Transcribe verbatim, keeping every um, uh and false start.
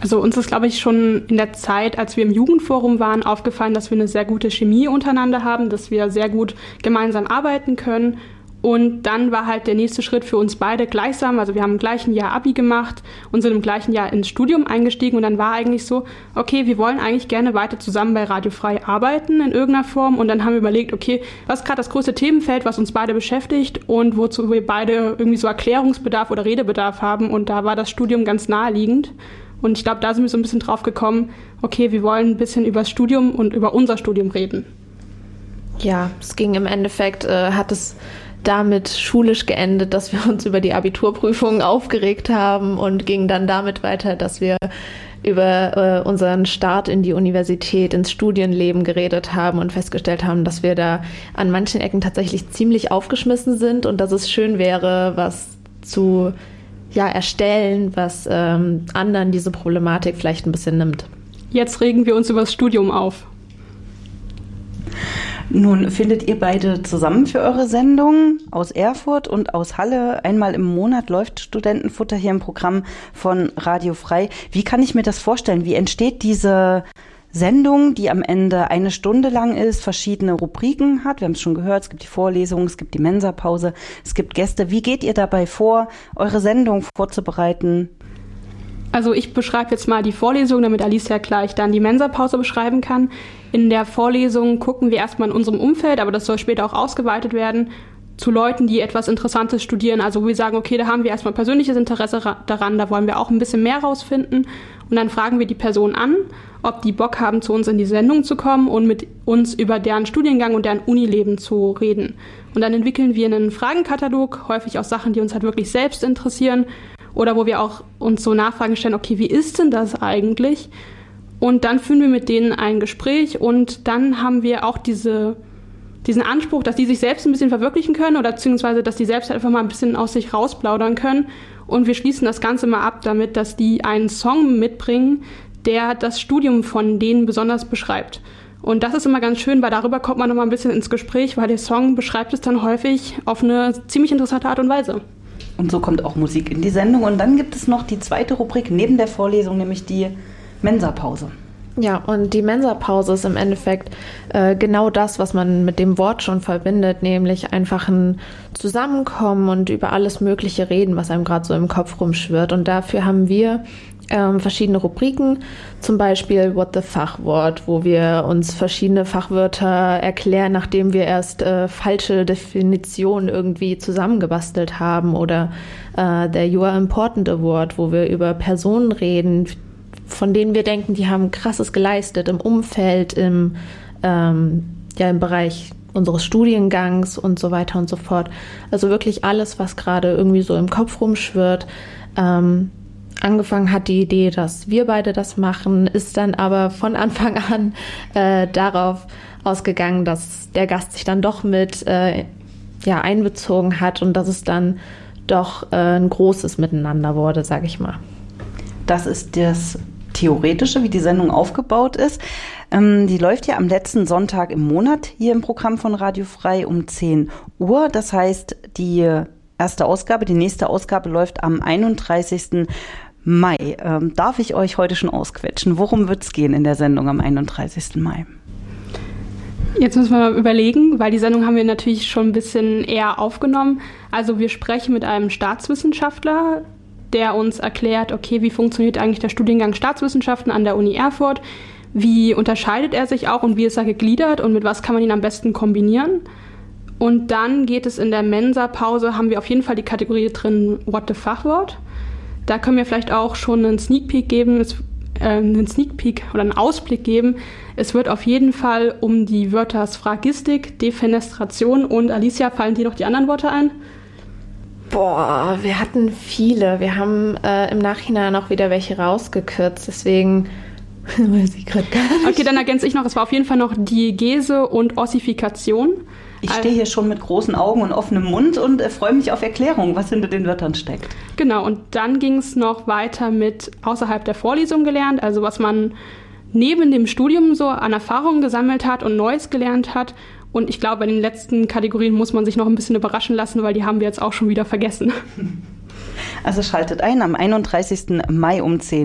Also uns ist, glaube ich, schon in der Zeit, als wir im Jugendforum waren, aufgefallen, dass wir eine sehr gute Chemie untereinander haben, dass wir sehr gut gemeinsam arbeiten können. Und dann war halt der nächste Schritt für uns beide gleichsam. Also wir haben im gleichen Jahr Abi gemacht und sind im gleichen Jahr ins Studium eingestiegen. Und dann war eigentlich so, okay, wir wollen eigentlich gerne weiter zusammen bei Radio Frei arbeiten in irgendeiner Form. Und dann haben wir überlegt, okay, was ist gerade das größte Themenfeld, was uns beide beschäftigt und wozu wir beide irgendwie so Erklärungsbedarf oder Redebedarf haben. Und da war das Studium ganz naheliegend. Und ich glaube, da sind wir so ein bisschen drauf gekommen, okay, wir wollen ein bisschen über das Studium und über unser Studium reden. Ja, es ging im Endeffekt, äh, hat es damit schulisch geendet, dass wir uns über die Abiturprüfungen aufgeregt haben und ging dann damit weiter, dass wir über äh, unseren Start in die Universität, ins Studienleben geredet haben und festgestellt haben, dass wir da an manchen Ecken tatsächlich ziemlich aufgeschmissen sind und dass es schön wäre, was zu ja, erstellen, was ähm, anderen diese Problematik vielleicht ein bisschen nimmt. Jetzt regen wir uns über das Studium auf. Nun findet ihr beide zusammen für eure Sendung aus Erfurt und aus Halle. Einmal im Monat läuft Studentenfutter hier im Programm von Radio Frei. Wie kann ich mir das vorstellen? Wie entsteht diese Sendung, die am Ende eine Stunde lang ist, verschiedene Rubriken hat? Wir haben es schon gehört, es gibt die Vorlesung, es gibt die Mensapause, es gibt Gäste. Wie geht ihr dabei vor, eure Sendung vorzubereiten? Also ich beschreibe jetzt mal die Vorlesung, damit Alicia gleich dann die Mensapause beschreiben kann. In der Vorlesung gucken wir erstmal in unserem Umfeld, aber das soll später auch ausgeweitet werden, zu Leuten, die etwas Interessantes studieren. Also wo wir sagen, okay, da haben wir erstmal persönliches Interesse daran, da wollen wir auch ein bisschen mehr rausfinden. Und dann fragen wir die Person an, ob die Bock haben, zu uns in die Sendung zu kommen und mit uns über deren Studiengang und deren Unileben zu reden. Und dann entwickeln wir einen Fragenkatalog, häufig aus Sachen, die uns halt wirklich selbst interessieren. Oder wo wir auch uns so Nachfragen stellen, okay, wie ist denn das eigentlich? Und dann führen wir mit denen ein Gespräch und dann haben wir auch diese, diesen Anspruch, dass die sich selbst ein bisschen verwirklichen können oder beziehungsweise, dass die selbst einfach mal ein bisschen aus sich rausplaudern können. Und wir schließen das Ganze mal ab damit, dass die einen Song mitbringen, der das Studium von denen besonders beschreibt. Und das ist immer ganz schön, weil darüber kommt man noch mal ein bisschen ins Gespräch, weil der Song beschreibt es dann häufig auf eine ziemlich interessante Art und Weise. Und so kommt auch Musik in die Sendung. Und dann gibt es noch die zweite Rubrik neben der Vorlesung, nämlich die Mensapause. Ja, und die Mensapause ist im Endeffekt äh, genau das, was man mit dem Wort schon verbindet, nämlich einfach ein Zusammenkommen und über alles Mögliche reden, was einem gerade so im Kopf rumschwirrt. Und dafür haben wir ähm, verschiedene Rubriken, zum Beispiel What the Fachwort, wo wir uns verschiedene Fachwörter erklären, nachdem wir erst äh, falsche Definitionen irgendwie zusammengebastelt haben, oder äh, der You Are Important Award, wo wir über Personen reden, von denen wir denken, die haben Krasses geleistet im Umfeld, im, ähm, ja, im Bereich unseres Studiengangs und so weiter und so fort. Also wirklich alles, was gerade irgendwie so im Kopf rumschwirrt. Ähm, angefangen hat die Idee, dass wir beide das machen, ist dann aber von Anfang an äh, darauf ausgegangen, dass der Gast sich dann doch mit äh, ja, einbezogen hat und dass es dann doch äh, ein großes Miteinander wurde, sage ich mal. Das ist das Theoretische, wie die Sendung aufgebaut ist. Ähm, die läuft ja am letzten Sonntag im Monat hier im Programm von Radio Frei um zehn Uhr. Das heißt, die erste Ausgabe, die nächste Ausgabe läuft am einunddreißigsten Mai. Ähm, darf ich euch heute schon ausquetschen? Worum wird es gehen in der Sendung am einunddreißigsten Mai? Jetzt müssen wir mal überlegen, weil die Sendung haben wir natürlich schon ein bisschen eher aufgenommen. Also wir sprechen mit einem Staatswissenschaftler, der uns erklärt, okay, wie funktioniert eigentlich der Studiengang Staatswissenschaften an der Uni Erfurt, wie unterscheidet er sich auch und wie ist er gegliedert und mit was kann man ihn am besten kombinieren. Und dann geht es in der Mensa-Pause, haben wir auf jeden Fall die Kategorie drin, What the Fachwort. Da können wir vielleicht auch schon einen Sneak Peek geben, es, äh, einen Sneak Peek oder einen Ausblick geben. Es wird auf jeden Fall um die Wörter Sphagistik, Defenestration und Alicia, fallen dir noch die anderen Worte ein? Boah, wir hatten viele. Wir haben äh, im Nachhinein auch wieder welche rausgekürzt, deswegen weiß ich gerade gar nicht. Okay, dann ergänze ich noch, es war auf jeden Fall noch Diegese und Ossifikation. Ich stehe hier schon mit großen Augen und offenem Mund und äh, freue mich auf Erklärungen, was hinter den Wörtern steckt. Genau, und dann ging es noch weiter mit außerhalb der Vorlesung gelernt, also was man neben dem Studium so an Erfahrungen gesammelt hat und Neues gelernt hat. Und ich glaube, bei den letzten Kategorien muss man sich noch ein bisschen überraschen lassen, weil die haben wir jetzt auch schon wieder vergessen. Also schaltet ein am einunddreißigsten Mai um zehn